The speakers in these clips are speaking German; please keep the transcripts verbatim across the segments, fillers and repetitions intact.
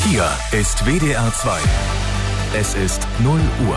Hier ist W D R zwei. Es ist null Uhr.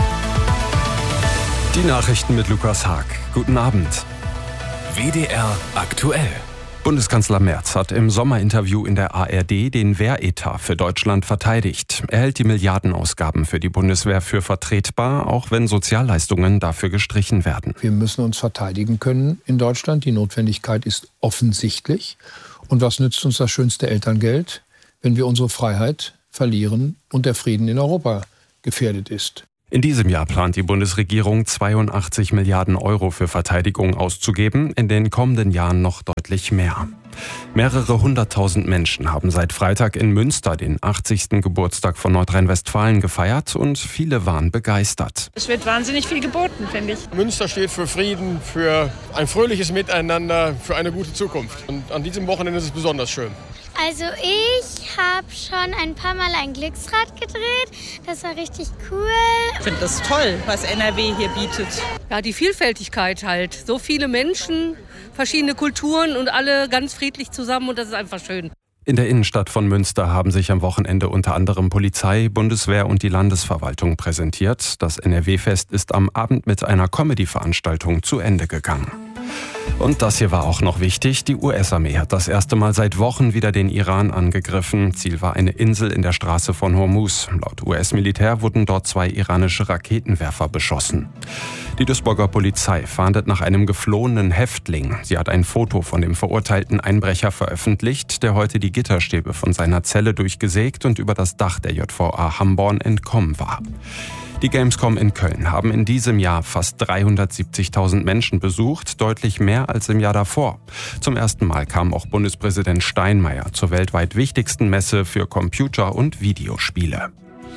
Die Nachrichten mit Lukas Haag. Guten Abend. W D R aktuell. Bundeskanzler Merz hat im Sommerinterview in der A R D den Wehretat für Deutschland verteidigt. Er hält die Milliardenausgaben für die Bundeswehr für vertretbar, auch wenn Sozialleistungen dafür gestrichen werden. Wir müssen uns verteidigen können in Deutschland. Die Notwendigkeit ist offensichtlich. Und was nützt uns das schönste Elterngeld, wenn wir unsere Freiheit verlieren und der Frieden in Europa gefährdet ist? In diesem Jahr plant die Bundesregierung zweiundachtzig Milliarden Euro für Verteidigung auszugeben, in den kommenden Jahren noch deutlich mehr. Mehrere hunderttausend Menschen haben seit Freitag in Münster den achtzigsten Geburtstag von Nordrhein-Westfalen gefeiert und viele waren begeistert. Es wird wahnsinnig viel geboten, finde ich. Münster steht für Frieden, für ein fröhliches Miteinander, für eine gute Zukunft. Und an diesem Wochenende ist es besonders schön. Also ich habe schon ein paar Mal ein Glücksrad gedreht. Das war richtig cool. Ich finde das toll, was N R W hier bietet. Ja, die Vielfältigkeit halt. So viele Menschen, verschiedene Kulturen und alle ganz friedlich zusammen und das ist einfach schön. In der Innenstadt von Münster haben sich am Wochenende unter anderem Polizei, Bundeswehr und die Landesverwaltung präsentiert. Das N R W-Fest ist am Abend mit einer Comedy-Veranstaltung zu Ende gegangen. Und das hier war auch noch wichtig. Die U S-Armee hat das erste Mal seit Wochen wieder den Iran angegriffen. Ziel war eine Insel in der Straße von Hormuz. Laut U S-Militär wurden dort zwei iranische Raketenwerfer beschossen. Die Duisburger Polizei fahndet nach einem geflohenen Häftling. Sie hat ein Foto von dem verurteilten Einbrecher veröffentlicht, der heute die Gitterstäbe von seiner Zelle durchgesägt und über das Dach der J V A Hamborn entkommen war. Die Gamescom in Köln haben in diesem Jahr fast dreihundertsiebzigtausend Menschen besucht, deutlich mehr als im Jahr davor. Zum ersten Mal kam auch Bundespräsident Steinmeier zur weltweit wichtigsten Messe für Computer- und Videospiele.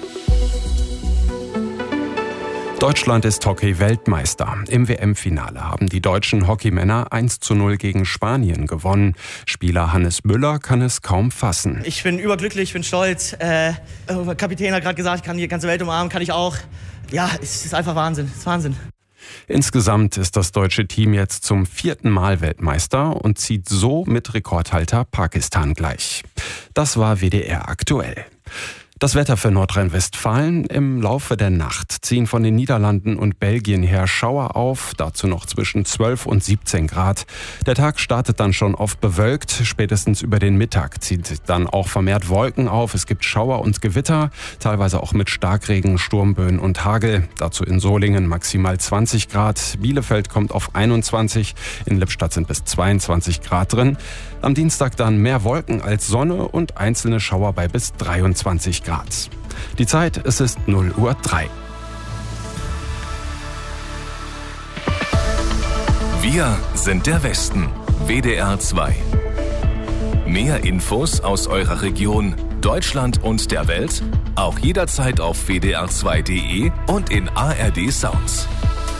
Deutschland ist Hockey-Weltmeister. Im W M-Finale haben die deutschen Hockeymänner eins zu null gegen Spanien gewonnen. Spieler Hannes Müller kann es kaum fassen. Ich bin überglücklich, ich bin stolz. Äh, der Kapitän hat gerade gesagt, ich kann die ganze Welt umarmen, kann ich auch. Ja, es ist einfach Wahnsinn, es ist Wahnsinn. Insgesamt ist das deutsche Team jetzt zum vierten Mal Weltmeister und zieht so mit Rekordhalter Pakistan gleich. Das war W D R aktuell. Das Wetter für Nordrhein-Westfalen: Im Laufe der Nacht ziehen von den Niederlanden und Belgien her Schauer auf, dazu noch zwischen zwölf und siebzehn Grad. Der Tag startet dann schon oft bewölkt, spätestens über den Mittag ziehen sich dann auch vermehrt Wolken auf. Es gibt Schauer und Gewitter, teilweise auch mit Starkregen, Sturmböen und Hagel. Dazu in Solingen maximal zwanzig Grad, Bielefeld kommt auf einundzwanzig, in Lippstadt sind bis zweiundzwanzig Grad drin. Am Dienstag dann mehr Wolken als Sonne und einzelne Schauer bei bis dreiundzwanzig Grad. Die Zeit, es ist null Uhr drei. Wir sind der Westen. W D R zwei. Mehr Infos aus eurer Region, Deutschland und der Welt auch jederzeit auf w d r zwei punkt d e und in A R D Sounds.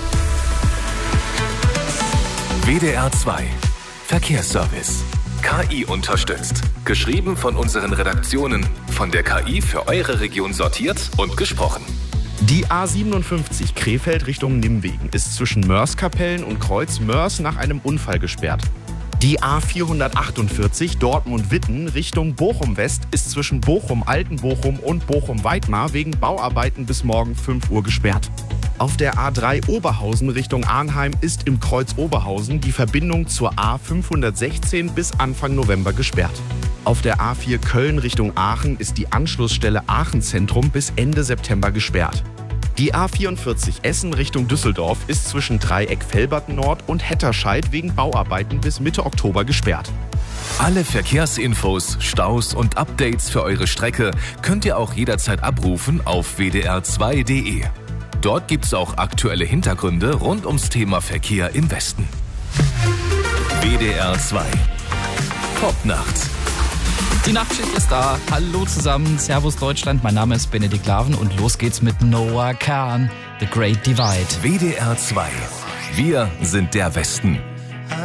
W D R zwei. Verkehrsservice. K I unterstützt. Geschrieben von unseren Redaktionen. Von der K I für eure Region sortiert und gesprochen. Die A siebenundfünfzig Krefeld Richtung Nimwegen ist zwischen Moerskapellen und Kreuz Moers nach einem Unfall gesperrt. Die A vierhundertachtundvierzig Dortmund-Witten Richtung Bochum-West ist zwischen Bochum-Altenbochum und Bochum-Weidmar wegen Bauarbeiten bis morgen fünf Uhr gesperrt. Auf der A drei Oberhausen Richtung Arnheim ist im Kreuz Oberhausen die Verbindung zur A fünfhundertsechzehn bis Anfang November gesperrt. Auf der A vier Köln Richtung Aachen ist die Anschlussstelle Aachen Zentrum bis Ende September gesperrt. Die A vierundvierzig Essen Richtung Düsseldorf ist zwischen Dreieck Velbert Nord und Hetterscheid wegen Bauarbeiten bis Mitte Oktober gesperrt. Alle Verkehrsinfos, Staus und Updates für eure Strecke könnt ihr auch jederzeit abrufen auf w d r zwei punkt d e. Dort gibt's auch aktuelle Hintergründe rund ums Thema Verkehr im Westen. W D R zwei. Popnacht. Die Nachtschicht ist da. Hallo zusammen, Servus Deutschland. Mein Name ist Benedikt Laven und los geht's mit Noah Kahan, The Great Divide. W D R zwei. Wir sind der Westen.